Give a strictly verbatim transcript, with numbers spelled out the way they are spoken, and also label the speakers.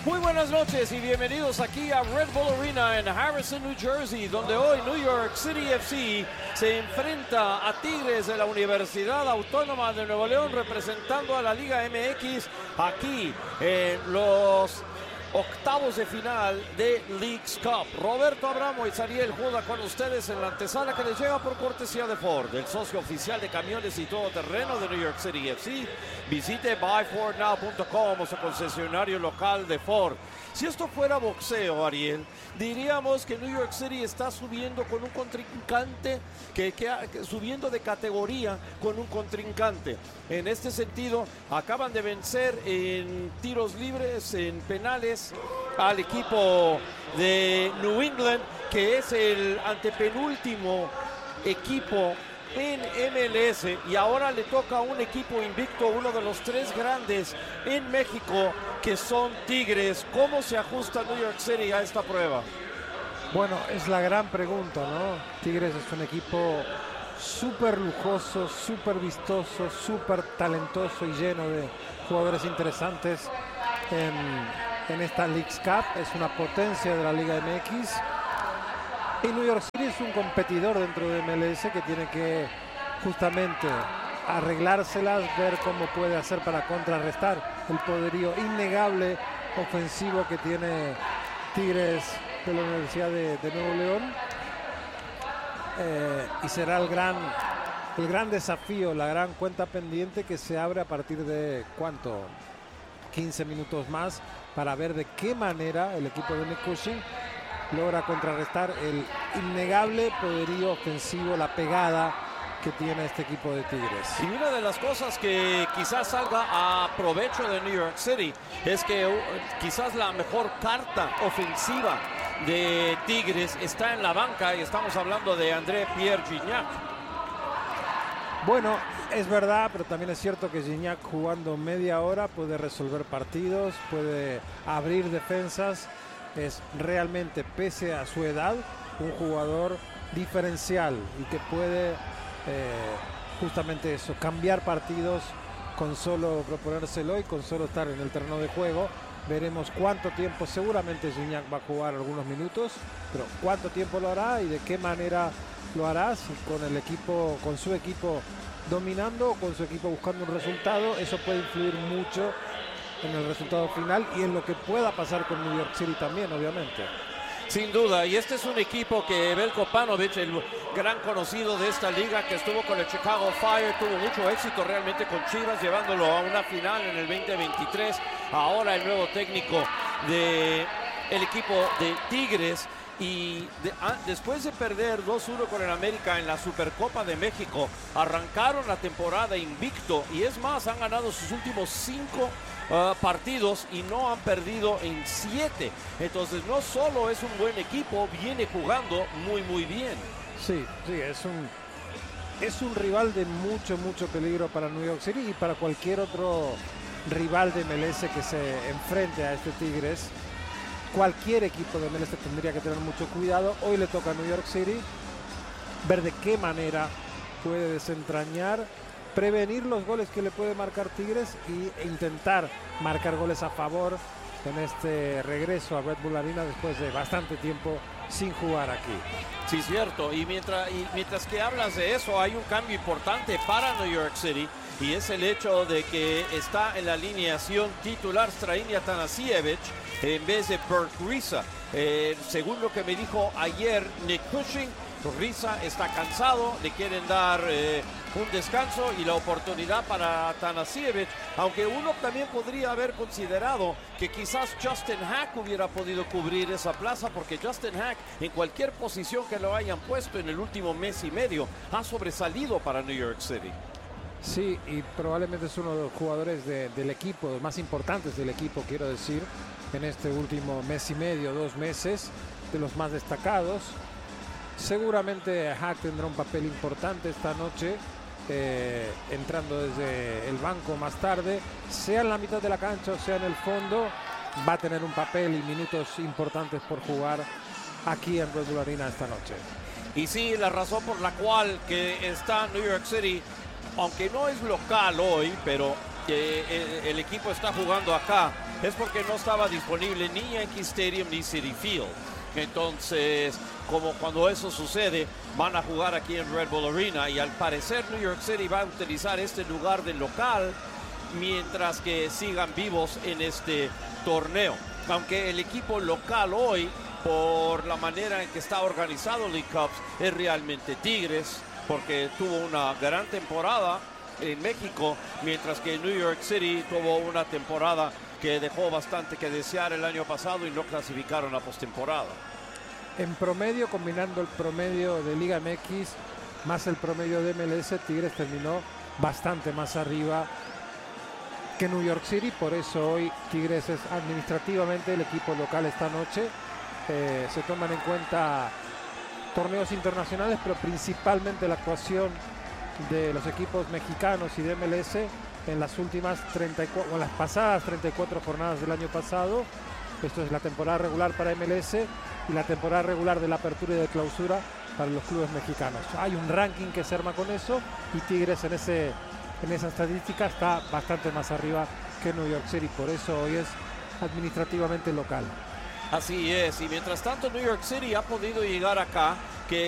Speaker 1: Muy buenas noches y bienvenidos aquí a Red Bull Arena en Harrison, New Jersey, donde hoy New York City F C se enfrenta a Tigres de la Universidad Autónoma de Nuevo León, representando a la Liga M X aquí en los octavos de final de Leagues Cup. Roberto Abramo y Sariel Juda con ustedes en la antesala que les llega por cortesía de Ford, el socio oficial de camiones y todoterreno de New York City F C. Visite buy ford now punto com o su concesionario local de Ford. Si esto fuera boxeo, Ariel, diríamos que New York City está subiendo con un contrincante, que, que, que subiendo de categoría con un contrincante. En este sentido, acaban de vencer en tiros libres, en penales, al equipo de New England, que es el antepenúltimo equipo en M L S, y ahora le toca a un equipo invicto, uno de los tres grandes en México, que son Tigres. ¿Cómo se ajusta New York City a esta prueba?
Speaker 2: Bueno, es la gran pregunta, ¿no? Tigres es un equipo súper lujoso, súper vistoso, súper talentoso y lleno de jugadores interesantes en, en esta Leagues Cup. Es una potencia de la Liga M X. Y New York City es un competidor dentro de M L S que tiene que justamente arreglárselas, ver cómo puede hacer para contrarrestar el poderío innegable ofensivo que tiene Tigres de la Universidad de, de Nuevo León. Eh, y será el gran, el gran desafío, la gran cuenta pendiente que se abre a partir de, ¿cuánto? quince minutos más, para ver de qué manera el equipo de Nick Cushing logra contrarrestar el innegable poderío ofensivo, la pegada que tiene este equipo de Tigres.
Speaker 1: Y una de las cosas que quizás salga a provecho de New York City es que uh, quizás la mejor carta ofensiva de Tigres está en la banca, y estamos hablando de André Pierre Gignac.
Speaker 2: Bueno, es verdad, pero también es cierto que Gignac, jugando media hora, puede resolver partidos, puede abrir defensas. Es realmente, pese a su edad, un jugador diferencial y que puede eh, justamente eso, cambiar partidos con solo proponérselo y con solo estar en el terreno de juego. Veremos cuánto tiempo, seguramente Gignac va a jugar algunos minutos, pero cuánto tiempo lo hará y de qué manera lo hará, si con el equipo, con su equipo dominando o con su equipo buscando un resultado. Eso puede influir mucho en el resultado final y en lo que pueda pasar con New York City también, obviamente.
Speaker 1: Sin duda, y este es un equipo que Veljko Paunovic, el gran conocido de esta liga, que estuvo con el Chicago Fire, tuvo mucho éxito realmente con Chivas, llevándolo a una final en el veinte veintitrés. Ahora el nuevo técnico del equipo de Tigres. Y de, ah, después de perder dos uno con el América en la Supercopa de México, arrancaron la temporada invicto, y es más, han ganado sus últimos cinco uh, partidos y no han perdido en siete. Entonces no solo es un buen equipo, viene jugando muy muy bien.
Speaker 2: Sí, sí, es un, es un rival de mucho, mucho peligro para New York City y para cualquier otro rival de M L S que se enfrente a este Tigres. Cualquier equipo de M L S tendría que tener mucho cuidado. Hoy le toca a New York City ver de qué manera puede desentrañar, prevenir los goles que le puede marcar Tigres e intentar marcar goles a favor en este regreso a Red Bull Arena después de bastante tiempo sin jugar aquí.
Speaker 1: Sí, cierto. Y mientras, y mientras que hablas de eso, hay un cambio importante para New York City, y es el hecho de que está en la alineación titular Strahinja Atanasievich en vez de Bert Riza. Eh, según lo que me dijo ayer Nick Cushing, Riza está cansado, le quieren dar eh, un descanso y la oportunidad para Atanasievich, aunque uno también podría haber considerado que quizás Justin Hack hubiera podido cubrir esa plaza, porque Justin Hack, en cualquier posición que lo hayan puesto en el último mes y medio, ha sobresalido para New York City.
Speaker 2: Sí, y probablemente es uno de los jugadores de, del equipo, más importantes del equipo, quiero decir, en este último mes y medio, dos meses, de los más destacados. Seguramente Hack tendrá un papel importante esta noche, eh, entrando desde el banco más tarde, sea en la mitad de la cancha o sea en el fondo, va a tener un papel y minutos importantes por jugar aquí en Red Bull Arena esta noche.
Speaker 1: Y sí, la razón por la cual que está New York City, aunque no es local hoy, pero que el, el equipo está jugando acá, es porque no estaba disponible ni Yankee Stadium ni Citi Field. Entonces, como cuando eso sucede, van a jugar aquí en Red Bull Arena y al parecer New York City va a utilizar este lugar de local mientras que sigan vivos en este torneo. Aunque el equipo local hoy, por la manera en que está organizado el League Cups, es realmente Tigres, porque tuvo una gran temporada en México, mientras que New York City tuvo una temporada que dejó bastante que desear el año pasado y no clasificaron a postemporada.
Speaker 2: En promedio, combinando el promedio de Liga M X más el promedio de M L S, Tigres terminó bastante más arriba que New York City, por eso hoy Tigres es administrativamente el equipo local esta noche. Eh, se toman en cuenta torneos internacionales, pero principalmente la actuación de los equipos mexicanos y de M L S en las últimas treinta y cuatro, o las pasadas treinta y cuatro jornadas del año pasado. Esto es la temporada regular para M L S y la temporada regular de la apertura y de clausura para los clubes mexicanos. Hay un ranking que se arma con eso y Tigres en, ese, en esa estadística está bastante más arriba que New York City, por eso hoy es administrativamente local.
Speaker 1: Así es, y mientras tanto New York City ha podido llegar acá, que